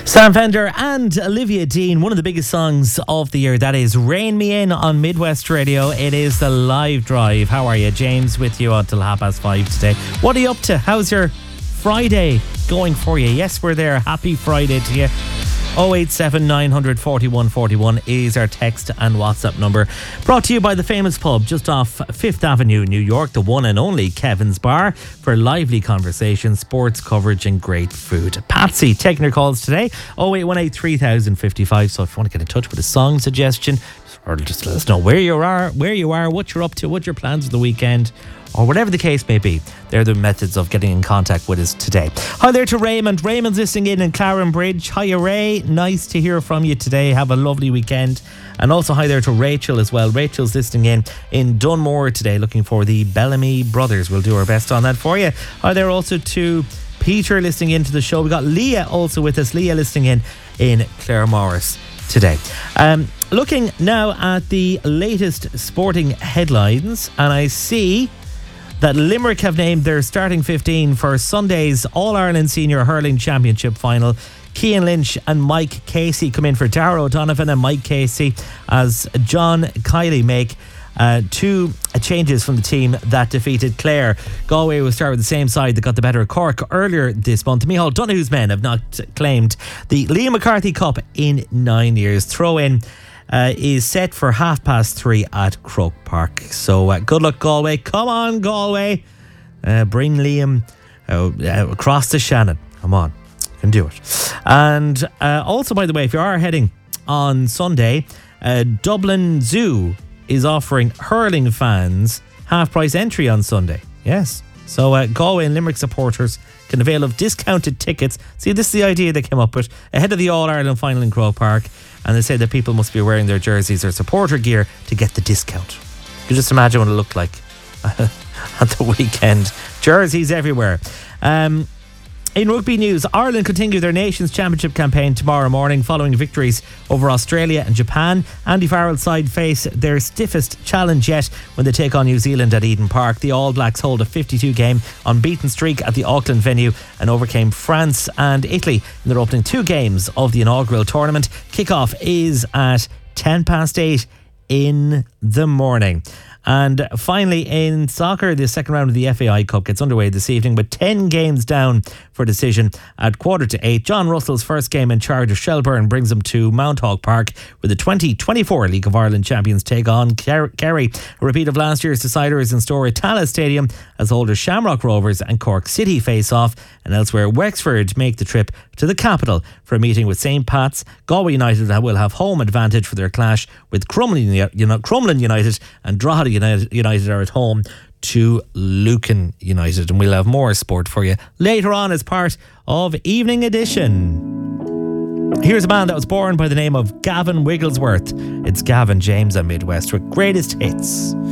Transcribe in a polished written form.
Sam Fender and Olivia Dean, one of the biggest songs of the year. That is Rain Me In on Midwest Radio. It is the live drive. How are you? James with you until 5:30 today. What are you up to? How's your Friday going for you? Yes, we're there. Happy Friday to you. 087 900 41 41 is our text and WhatsApp number. Brought to you by the famous pub just off 5th Avenue, New York, the one and only Kevin's Bar, for lively conversation, sports coverage and great food. Patsy taking your calls today, 0818 3055. So if you want to get in touch with a song suggestion, or just let us know where you are, what you're up to, what your plans for the weekend, or whatever the case may be. They're the methods of getting in contact with us today. Hi there to Raymond. Raymond's listening in Claren Bridge. Hiya, Ray. Nice to hear from you today. Have a lovely weekend. And also hi there to Rachel as well. Rachel's listening in Dunmore today, looking for the Bellamy Brothers. We'll do our best on that for you. Hi there also to Peter listening into the show. We got Leah also with us. Leah listening in Claremorris today. Looking now at the latest sporting headlines, and I see that Limerick have named their starting 15 for Sunday's All-Ireland Senior Hurling Championship final. Cian Lynch and Mike Casey come in for Darragh O'Donovan and Mike Casey, as John Kiley make two changes from the team that defeated Clare. Galway will start with the same side that got the better of Cork earlier this month. Micheál Donoghue's men have not claimed the Liam McCarthy Cup in 9 years. Throw-in is set for 3:30 at Croke Park. So good luck, Galway. Come on, Galway. Bring Liam across to Shannon. Come on, you can do it. And also, by the way, if you are heading on Sunday, Dublin Zoo is offering hurling fans half-price entry on Sunday. Yes. So Galway and Limerick supporters can avail of discounted tickets. See, this is the idea they came up with ahead of the All-Ireland final in Croke Park. And they say that people must be wearing their jerseys or supporter gear to get the discount. You can just imagine what it looked like at the weekend. Jerseys everywhere. In rugby news, Ireland continue their Nations Championship campaign tomorrow morning following victories over Australia and Japan. Andy Farrell's side face their stiffest challenge yet when they take on New Zealand at Eden Park. The All Blacks hold a 52-game unbeaten streak at the Auckland venue and overcame France and Italy in their opening two games of the inaugural tournament. Kickoff is at 8:10 in the morning. And finally, in soccer, the second round of the FAI Cup gets underway this evening with 10 games down for decision at 7:45. John Russell's first game in charge of Shelburne brings them to Mount Hawk Park, where the 2024 League of Ireland champions take on Kerry. A repeat of last year's decider is in store at Tallaght Stadium as holders Shamrock Rovers and Cork City face off. And elsewhere, Wexford make the trip to the capital for a meeting with St. Pat's. Galway United will have home advantage for their clash with Crumlin United, and Drogheda United are at home to Lucan United. And we'll have more sport for you later on as part of Evening Edition. Here's a man that was born by the name of Gavin Wigglesworth. It's Gavin James on Midwest with greatest hits.